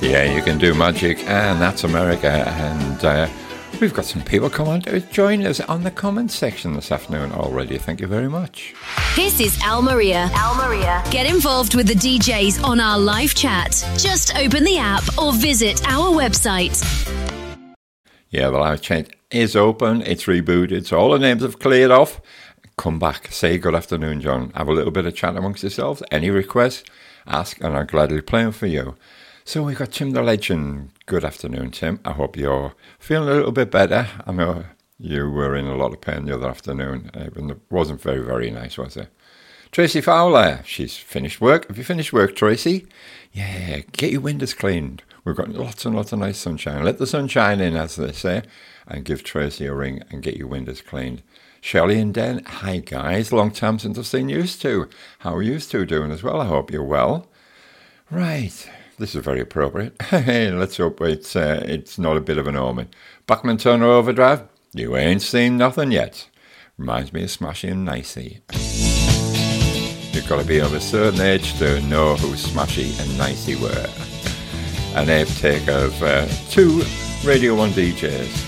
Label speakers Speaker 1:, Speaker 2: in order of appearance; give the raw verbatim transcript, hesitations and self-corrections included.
Speaker 1: Yeah, you can do magic, and that's America. And uh, we've got some people come on to join us on the comments section this afternoon already. Thank you very much.
Speaker 2: This is Al Maria. Al Maria. Get involved with the D Js on our live chat. Just open the app or visit our website.
Speaker 1: Yeah, the live chat is open. It's rebooted, so all the names have cleared off. Come back, say good afternoon, John. Have a little bit of chat amongst yourselves. Any requests, ask, and I'll gladly play them for you. So we've got Tim the Legend. Good afternoon, Tim. I hope you're feeling a little bit better. I know you were in a lot of pain the other afternoon. It wasn't very, very nice, was it? Tracy Fowler, she's finished work. Have you finished work, Tracy? Yeah, get your windows cleaned. We've got lots and lots of nice sunshine. Let the sunshine in, as they say, and give Tracy a ring and get your windows cleaned. Shelley and Den, hi guys. Long time since I've seen you two. How are you two doing as well? I hope you're well. Right. This is very appropriate. Hey, let's hope it's uh, it's not a bit of an omen. Bachman Turner Overdrive, you ain't seen nothing yet. Reminds me of Smashy and Nicey. You've got to be of a certain age to know who Smashy and Nicey were. An ape take of uh, two Radio one D Js.